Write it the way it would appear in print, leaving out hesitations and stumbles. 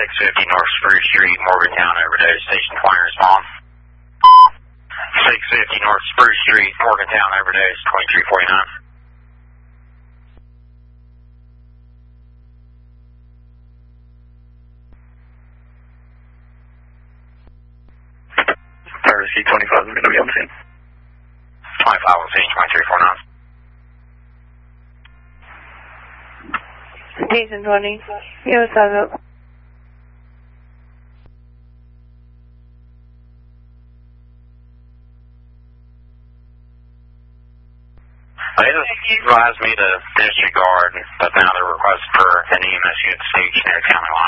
650 North Spruce Street, Morgantown, overdose. Station 20, respond. 650 North Spruce Street, Morgantown, overdose, 2349. C25 is going to be on scene. 25 on scene, 2349. Station 20. Yes, I know. They just advised me to disregard, but now they're requesting for an EMS unit to station near the county line.